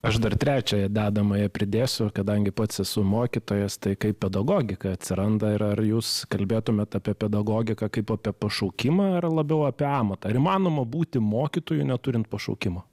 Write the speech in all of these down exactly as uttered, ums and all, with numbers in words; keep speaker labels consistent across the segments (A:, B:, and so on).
A: Aš dar trečiąją dedamąją pridėsiu, kadangi pats esu mokytojas, tai kaip pedagogika atsiranda ir ar jūs kalbėtumėte apie pedagogiką kaip apie pašaukimą ar labiau apie amatą? Ar įmanoma būti mokytoju neturint pašaukimo?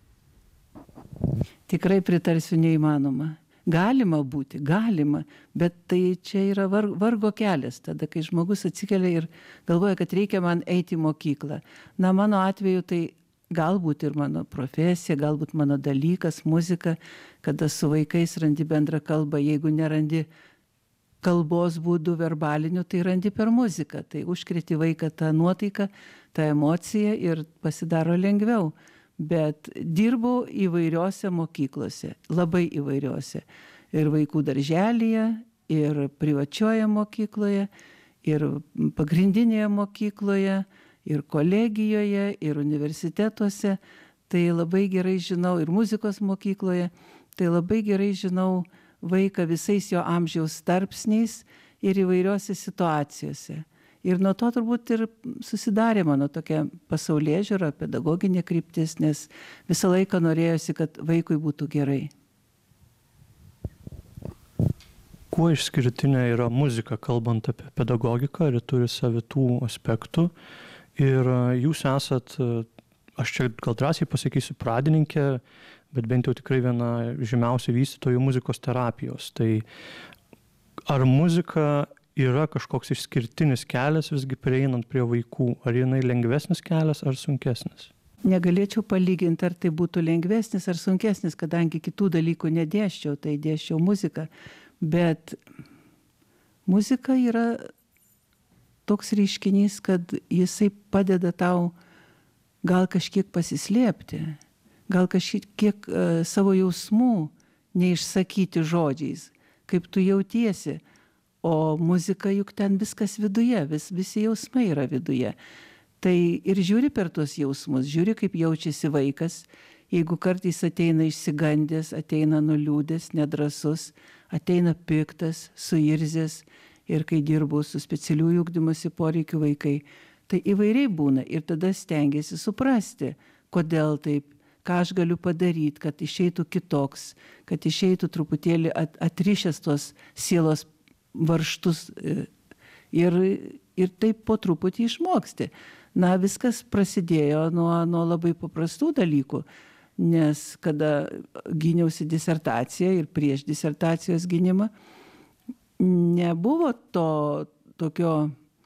B: Tikrai pritarsiu, neįmanoma. Galima būti, galima, bet tai čia yra vargo kelias, tada, kai žmogus atsikelia ir galvoja, kad reikia man eiti į mokyklą. Na, mano atveju tai galbūt ir mano profesija, galbūt mano dalykas, muzika, kada su vaikais randi bendrą kalbą, jeigu nerandi kalbos būdų verbalinių, tai randi per muziką, tai užkreti vaiką tą nuotaiką, tą emociją ir pasidaro lengviau. Bet dirbau įvairiose mokyklose, labai įvairiose. Ir vaikų darželyje, ir privačioje mokykloje, ir pagrindinėje mokykloje, ir kolegijoje, ir universitetuose. Tai labai gerai žinau, ir muzikos mokykloje, tai labai gerai žinau vaiką visais jo amžiaus tarpsniais ir įvairiose situacijose. Ir nuo to turbūt ir susidarė mano tokia pasaulėžiūra, pedagoginė kryptis, nes visą laiką norėjosi, kad vaikui būtų gerai.
C: Kuo išskirtinė yra muzika, kalbant apie pedagogiką, ar turi savitų aspektų? Ir jūs esat, aš čia gal drąsiai pasakysiu, pradininkė, bet bent jau tikrai viena žymiausių vystytojų muzikos terapijos. Tai ar muzika yra kažkoks išskirtinis kelias visgi prieinant prie vaikų? Ar jinai lengvesnis kelias ar sunkesnis?
B: Negalėčiau palyginti, ar tai būtų lengvesnis ar sunkesnis, kadangi kitų dalykų nedėščiau, tai dėščiau muziką. Bet muzika yra toks reiškinys, kad jisai padeda tau gal kažkiek pasislėpti, gal kažkiek uh, savo jausmų neišsakyti žodžiais, kaip tu jautiesi. O muzika juk ten viskas viduje, vis, visi jausmai yra viduje. Tai ir žiūri per tuos jausmus, žiūri kaip jaučiasi vaikas, jeigu kartais ateina išsigandęs, ateina nuliūdęs, nedrasus, ateina piktas, suirzęs ir kai dirbu su specialiųjų ugdymosi poreikių vaikai, tai įvairiai būna ir tada stengiasi suprasti, kodėl taip, ką aš galiu padaryti, kad išeitų kitoks, kad išeitų truputėlį at, atrišęs tos sielos varštus ir, ir taip po truputį išmoksti. Na, viskas prasidėjo nuo, nuo labai paprastų dalykų, nes kada gyniausi disertaciją ir prieš disertacijos gynimą, nebuvo to tokio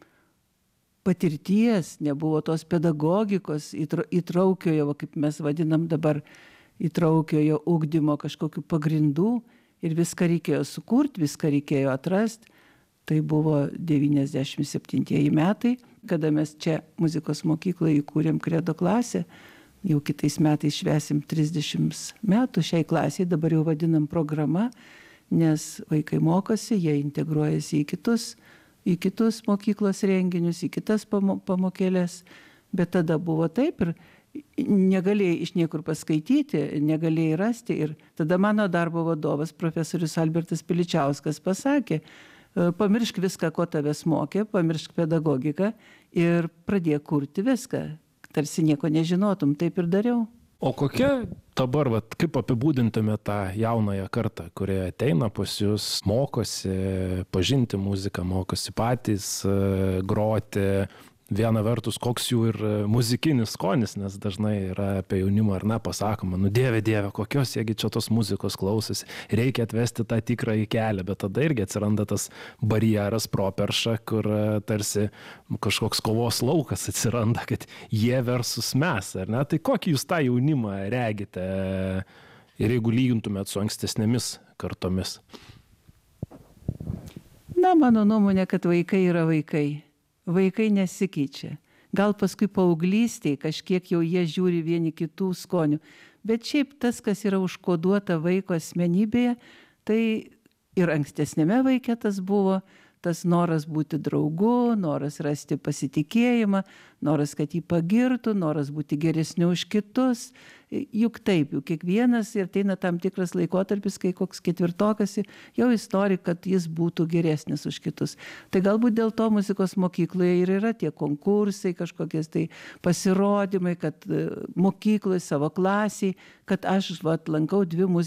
B: patirties, nebuvo tos pedagogikos įtraukiojo, kaip mes vadinam dabar, įtraukiojo ugdymo kažkokių pagrindų. Ir viską reikėjo sukurti, viską reikėjo atrasti. Tai buvo devyniasdešimt septintieji metai, kada mes čia muzikos mokykloje įkūrėm kredo klasę. Jau kitais metais švęsim trisdešimt metų šiai klasiai, dabar jau vadinam programa, nes vaikai mokosi, jie integruojasi į kitus, į kitus mokyklos renginius, į kitas pamokėlės. Bet tada buvo taip ir negalėjai iš niekur paskaityti, negalėjai rasti. Ir tada mano darbo vadovas, profesorius Albertas Piličiauskas, pasakė, pamiršk viską, ko tavęs mokė, pamiršk pedagogiką ir pradėk kurti viską. Tarsi nieko nežinotum, taip ir dariau.
A: O kokia dabar, vat, kaip apibūdintume tą jaunąją kartą, kurie ateina pas jūs, mokosi pažinti muziką, mokosi patys groti? Viena vertus, koks jų ir muzikinis skonis, nes dažnai yra apie jaunimą ar ne pasakoma, nu dieve, dieve, kokios jiegi čia tos muzikos klausosi, reikia atvesti tą tikrą į kelią, bet tada irgi atsiranda tas barjeras properša, kur tarsi kažkoks kovos laukas atsiranda, kad jie versus mes, ar ne? Tai kokį jūs tą jaunimą regite ir jeigu lygintumėt su ankstesnėmis kartomis?
B: Na, mano nuomonė, kad vaikai yra vaikai. Vaikai nesikeičia. Gal paskui paauglystėje kažkiek jau jie žiūri vieni kitų skonių. Bet šiaip tas, kas yra užkoduota vaiko asmenybėje, tai ir ankstesnėme vaike tas buvo, tas noras būti draugu, noras rasti pasitikėjimą, noras, kad jį pagirtų, noras būti geresniu už kitus. Juk taip, juk kiekvienas ir ateina tam tikras laikotarpis, kai koks ketvirtokas jau jis nori, kad jis būtų geresnis už kitus. Tai galbūt dėl to muzikos mokykloje ir yra tie konkursai, kažkokies tai pasirodymai, kad mokykloje savo klasiai, kad aš vat, lankau dvi muzikos